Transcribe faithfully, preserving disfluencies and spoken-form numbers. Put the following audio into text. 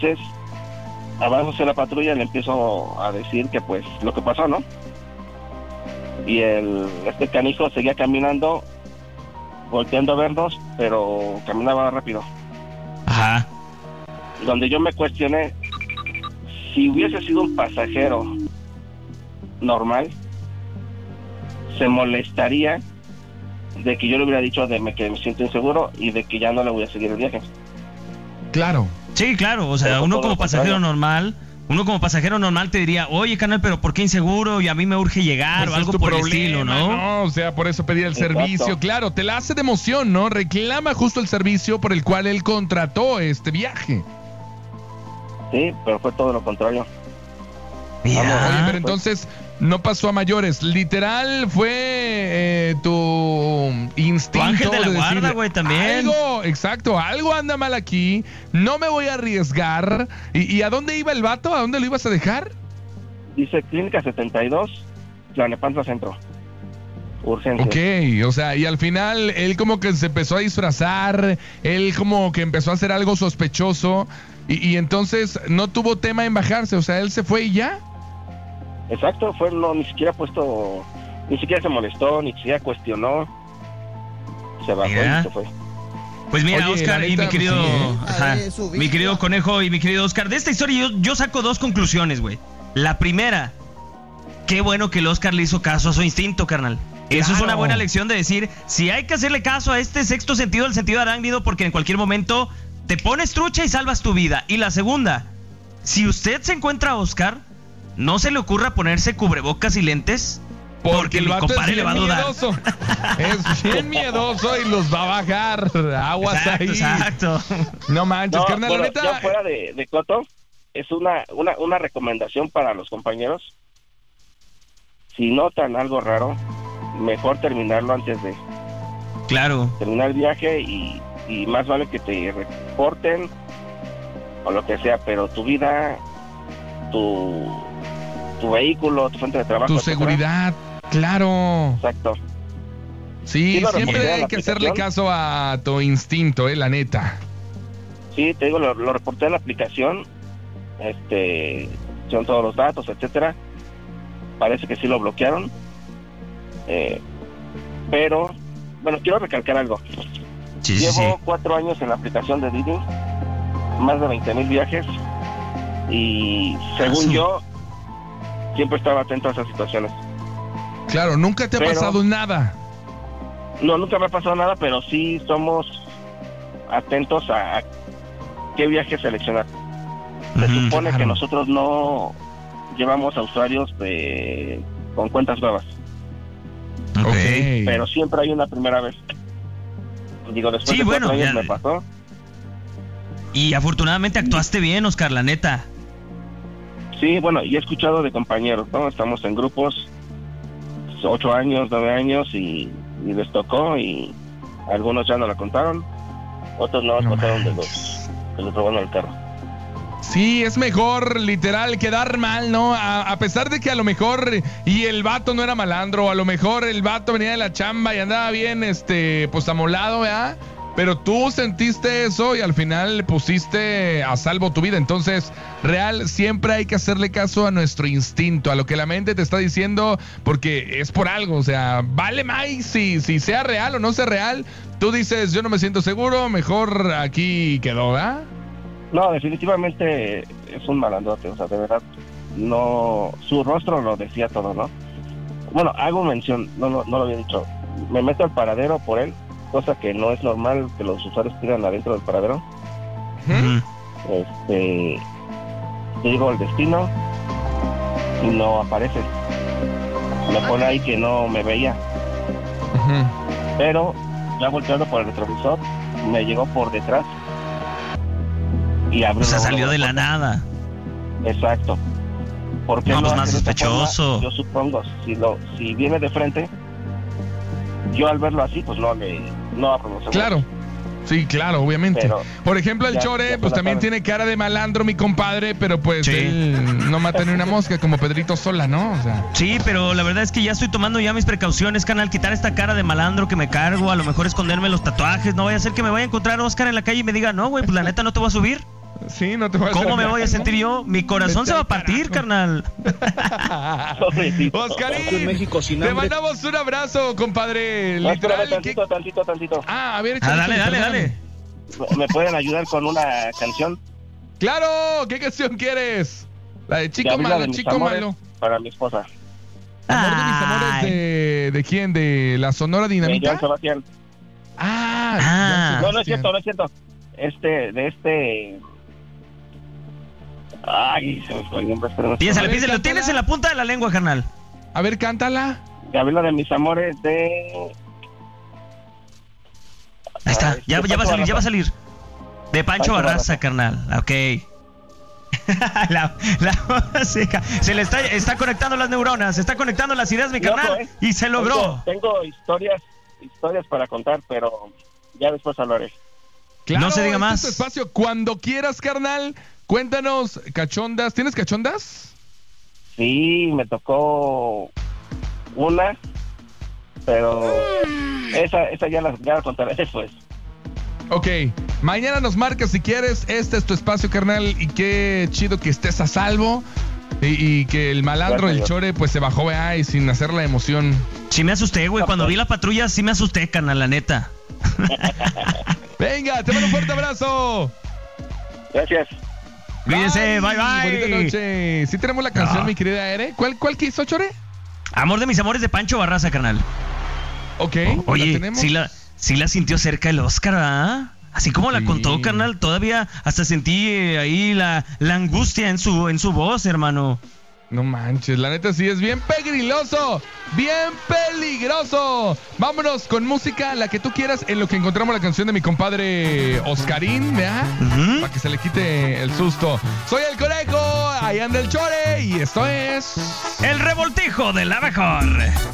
Entonces, avanzo hacia la patrulla y le empiezo a decir que pues lo que pasó, ¿no? Y el este canijo seguía caminando, volteando a vernos, pero caminaba rápido. Ajá. Donde yo me cuestioné, si hubiese sido un pasajero normal, se molestaría de que yo le hubiera dicho de me, que me siento inseguro y de que ya no le voy a seguir el viaje. Claro. Sí, claro, o sea, Pero uno todo como lo pasajero contrario. normal, uno como pasajero normal te diría, oye, carnal, pero ¿por qué inseguro? Y a mí me urge llegar Pues o es algo tu por problema, el estilo, ¿no? O sea, por eso pedir el Exacto. servicio. Claro, te la hace de emoción, ¿no? Reclama justo el servicio por el cual él contrató este viaje. Sí, pero fue todo lo contrario. Mira. Oye, pero pues. entonces no pasó a mayores. Literal fue eh, tu instinto. Tu ángel de la decir, guarda, güey, también. Algo, exacto, algo anda mal aquí. No me voy a arriesgar. ¿Y, y a dónde iba el vato? ¿A dónde lo ibas a dejar? Dice Clínica setenta y dos, Tlalnepantla Centro. Urgencia. Ok, o sea, y al final él como que se empezó a disfrazar, él como que empezó a hacer algo sospechoso y, y entonces no tuvo tema en bajarse, o sea, él se fue y ya. Exacto, fue no ni siquiera puesto, ni siquiera se molestó, ni siquiera cuestionó. Se bajó Mira. y se fue. Pues mira, Oye, Oscar la y neta, mi querido, pues, sí, ¿eh? ajá, Padre, su mi vida. querido Conejo y mi querido Oscar, de esta historia yo, yo saco dos conclusiones, güey. La primera, qué bueno que el Oscar le hizo caso a su instinto, carnal. Eso es Claro. una buena lección de decir, si hay que hacerle caso a este sexto sentido, el sentido arácnido, porque en cualquier momento te pones trucha y salvas tu vida. Y la segunda, si usted se encuentra a Oscar, no se le ocurra ponerse cubrebocas y lentes, porque, el mi vato compadre es le va a bien dudar. miedoso. Es bien miedoso y los va a bajar. Aguas Exacto, ahí. exacto. No manches, No, carnal, bueno, la neta. ya fuera de, de coto, es una, una, una recomendación para los compañeros. Si notan algo raro, mejor terminarlo antes de Claro. terminar el viaje y, y más vale que te reporten o lo que sea, pero tu vida, tu, tu vehículo, tu fuente de trabajo, Tu etcétera. seguridad, claro. Exacto. Sí, Sí, lo siempre reporté a hay la que hacerle aplicación. caso a tu instinto, eh, la neta. Sí, te digo, lo, lo reporté en la aplicación, este, son todos los datos, etcétera. Parece que sí lo bloquearon, eh, pero, bueno, quiero recalcar algo. Sí, sí, Llevo sí. cuatro años en la aplicación de Didi, más de veinte mil viajes, y según Asu. yo, siempre estaba atento a esas situaciones. Claro, nunca te ha Pero- pasado nada. No, nunca me ha pasado nada, pero sí somos atentos a, a qué viaje seleccionar. Se Ujú, supone claro. que nosotros no llevamos a usuarios de con cuentas nuevas, Ok. Ok. pero siempre hay una primera vez. Digo, después Sí, de cuatro bueno, años ya- me pasó. Y afortunadamente actuaste bien, Oscar, la neta. Sí, bueno, y he escuchado de compañeros, ¿no? Estamos en grupos, ocho años, nueve años, y, y les tocó, y algunos ya no la contaron, otros no, No contaron de manches. los que les robaron el carro. Sí, es mejor literal quedar mal, ¿no? A, a pesar de que a lo mejor y el vato no era malandro, a lo mejor el vato venía de la chamba y andaba bien, este, pues amolado, ¿verdad? Pero tú sentiste eso y al final le pusiste a salvo tu vida. Entonces, real, siempre hay que hacerle caso a nuestro instinto, a lo que la mente te está diciendo, porque es por algo. O sea, vale más si, si sea real o no sea real. Tú dices, yo no me siento seguro, mejor aquí quedó, ¿verdad? No, definitivamente es un malandrote, o sea, de verdad, no, su rostro lo decía todo, ¿no? Bueno, hago mención, no, no, no lo había dicho, me meto al paradero por él, cosa que no es normal que los usuarios pidan adentro del paradero. Ujú. Este, llego al destino y no aparece. Me pone ahí que no me veía, Ujú. pero ya volteando por el retrovisor, me llegó por detrás y abrió. O sea, luego, salió luego de la la nada. puerta. Exacto. ¿Por qué No, lo pues hace más de esta sospechoso. forma? Yo supongo, si lo, si viene de frente, yo al verlo así, pues no le, no abro los ojos. Claro. Sí, claro, obviamente. Pero Por ejemplo, el ya- Chore, ya se pues la también sabe. tiene cara de malandro, mi compadre, pero pues Sí. él no mata ni una mosca como Pedrito Sola, ¿no? O sea, Sí, pero la verdad es que ya estoy tomando ya mis precauciones, canal. Quitar esta cara de malandro que me cargo, a lo mejor esconderme los tatuajes. No vaya a ser que me vaya a encontrar Oscar en la calle y me diga, no, güey, pues la neta no te voy a subir. Sí, no te voy a ¿Cómo hacer me nada. voy a sentir yo? Mi corazón Vete se va al a partir, carajo. carnal. Pobrecito. Oscarín, México sin te hambre. mandamos un abrazo, compadre. No, espérame Literal. ¿qué- tantito, tantito, tantito. Ah, a ver, Ah, échale, dale, échale, dale, perdón. dale. ¿Me pueden ayudar con una canción? Claro, ¿qué canción quieres? La de Chico Gabriela Malo, de mis Chico amores Malo. para mi esposa. Amor de mis amores, Ay. de, ¿de quién? ¿De la Sonora De Dinamita? Joan Sebastián. Ah, Ah. Joan No, no es Sebastián. cierto, no es cierto. Este, de este... Ay, se me fue el nombre. espérame. Piénsale, A ver, piénsale. Lo cántala. tienes en la punta de la lengua, carnal. A ver, cántala. Gabriela de mis amores de... Ahí está. Ay, Ya, de ya va a Pancho salir, ya va a Barraza. salir. De Pancho Pancho Barraza, Barraza. carnal. Ok. la, la música. Se le está, está conectando las neuronas, se está conectando las ideas, mi Loco, carnal. ¿eh? Y se logró. Tengo, tengo historias, historias para contar, pero ya después hablaré. Claro, No se diga este más. es tu espacio cuando quieras, carnal. Cuéntanos, cachondas. ¿Tienes cachondas? Sí, me tocó una, pero esa, esa ya la, ya la contaré después. Ok, mañana nos marcas si quieres. Este es tu espacio, carnal. Y qué chido que estés a salvo. Y, y que el malandro, Gracias, el Dios. chore, pues se bajó, vea, y sin hacer la emoción. Sí me asusté, güey. Cuando vi la patrulla, sí me asusté, carnal, la neta. Venga, te mando un fuerte abrazo. Gracias. Cuídense, bye, bye. Bonita noche. Sí tenemos la canción, Ah. mi querida Ere. ¿Cuál, cuál quiso, chore? Amor de mis amores de Pancho Barraza, carnal. Ok, ¿la Oye, tenemos? sí la, sí la sintió cerca el Oscar, ¿ah? Así como la Sí. contó, carnal, todavía hasta sentí eh, ahí la, la angustia en su, en su voz, hermano. No manches, la neta sí es bien pegriloso, bien peligroso. Vámonos con música, la que tú quieras, en lo que encontramos la canción de mi compadre Oscarín, ¿verdad? Ujú. Para que se le quite el susto. Soy el Conejo, ahí anda el Chore y esto es... El revoltijo de la mejor.